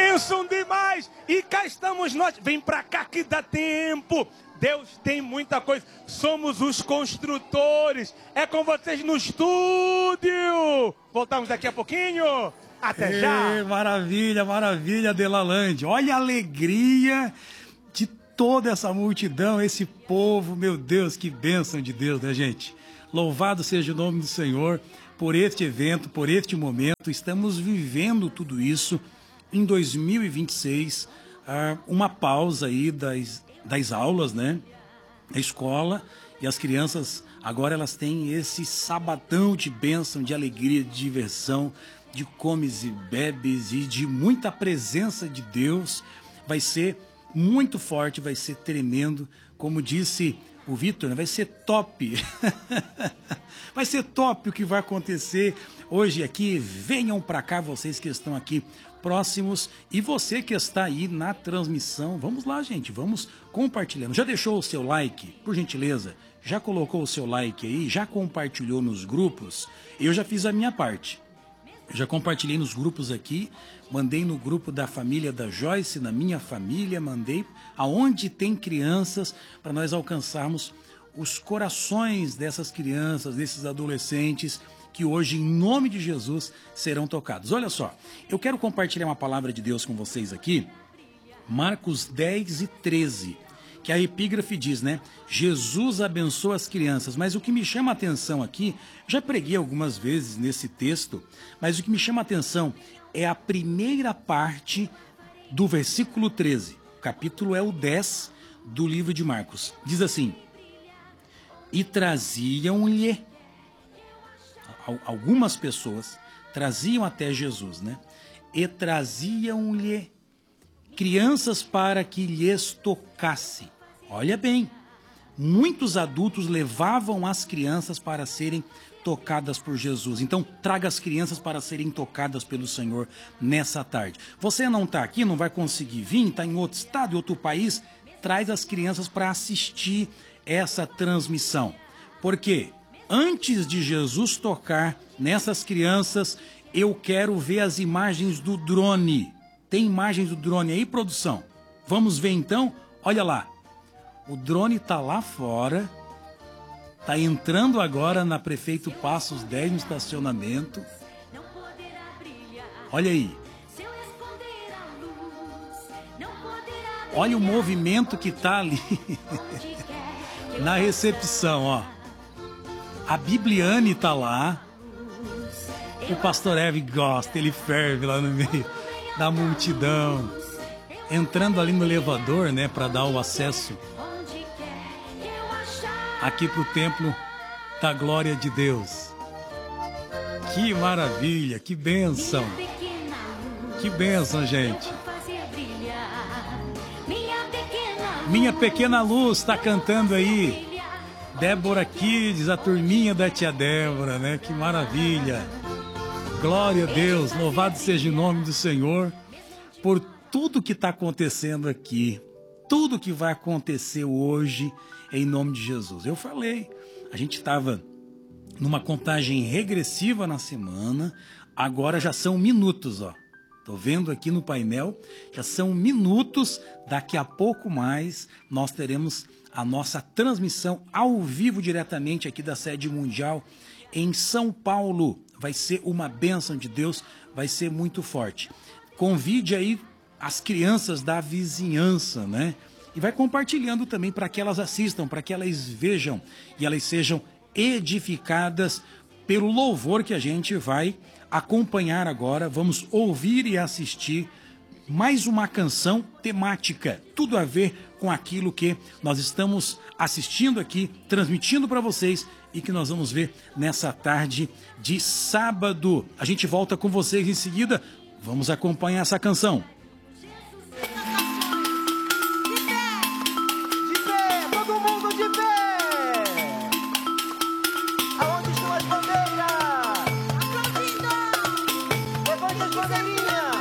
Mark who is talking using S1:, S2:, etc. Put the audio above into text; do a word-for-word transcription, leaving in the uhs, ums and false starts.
S1: bênção demais. E cá estamos nós. Vem pra cá que dá tempo. Deus tem muita coisa. Somos os construtores. É com vocês no estúdio. Voltamos daqui a pouquinho. Até
S2: Ei,
S1: já.
S2: Maravilha, maravilha, Delalande. Olha a alegria de toda essa multidão, esse povo. Meu Deus, que bênção de Deus, né, gente? Louvado seja o nome do Senhor por este evento, por este momento. Estamos vivendo tudo isso em dois mil e vinte e seis. Ah, uma pausa aí das, das aulas, né? Da escola. E as crianças agora elas têm esse sabadão de bênção, de alegria, de diversão, de comes e bebes e de muita presença de Deus. Vai ser muito forte, vai ser tremendo. Como disse o Vitor, né? Vai ser top. Vai ser top o que vai acontecer hoje aqui. Venham para cá, vocês que estão aqui próximos e você que está aí na transmissão. Vamos lá, gente, vamos compartilhando. Já deixou o seu like, por gentileza? Já colocou o seu like aí? Já compartilhou nos grupos? Eu já fiz a minha parte. Eu já compartilhei nos grupos aqui, mandei no grupo da família da Joyce, na minha família, mandei aonde tem crianças para nós alcançarmos os corações dessas crianças, desses adolescentes que hoje, em nome de Jesus, serão tocados. Olha só, eu quero compartilhar uma palavra de Deus com vocês aqui, Marcos dez e treze, que a epígrafe diz, né? Jesus abençoa as crianças, mas o que me chama a atenção aqui, já preguei algumas vezes nesse texto, mas o que me chama a atenção é a primeira parte do versículo treze. O capítulo é o dez do livro de Marcos. Diz assim: e traziam-lhe, algumas pessoas traziam até Jesus, né? E traziam-lhe crianças para que lhes tocasse. Olha bem, muitos adultos levavam as crianças para serem tocadas por Jesus. Então, traga as crianças para serem tocadas pelo Senhor nessa tarde. Você não está aqui, não vai conseguir vir, está em outro estado, em outro país, traz as crianças para assistir essa transmissão. Porque antes de Jesus tocar nessas crianças, eu quero ver as imagens do drone. Tem imagens do drone aí, produção? Vamos ver então? Olha lá. O drone está lá fora. Está entrando agora na Prefeito Passos dez no estacionamento. Olha aí. Olha o movimento que está ali na recepção, ó. A Bibliane está lá. O pastor Eve gosta, ele ferve lá no meio da multidão, entrando ali no elevador, né, para dar o acesso aqui para o templo da glória de Deus. Que maravilha, que bênção, que bênção, gente. Minha Pequena Luz está cantando aí. Débora Kids, a turminha da tia Débora, né? Que maravilha. Glória a Deus, louvado seja o nome do Senhor por tudo que está acontecendo aqui, tudo que vai acontecer hoje em nome de Jesus. Eu falei, a gente estava numa contagem regressiva na semana, agora já são minutos, ó. Tô vendo aqui no painel, já são minutos, daqui a pouco mais nós teremos a nossa transmissão ao vivo diretamente aqui da sede mundial em São Paulo. Vai ser uma bênção de Deus, vai ser muito forte. Convide aí as crianças da vizinhança, né? E vai compartilhando também para que elas assistam, para que elas vejam e elas sejam edificadas pelo louvor que a gente vai acompanhar agora. Vamos ouvir e assistir mais uma canção temática, tudo a ver com aquilo que nós estamos assistindo aqui, transmitindo para vocês e que nós vamos ver nessa tarde de sábado. A gente volta com vocês em seguida, vamos acompanhar essa canção.
S3: De pé, todo mundo de pé! Aonde estão as bandeiras? Levante as bandeirinhas!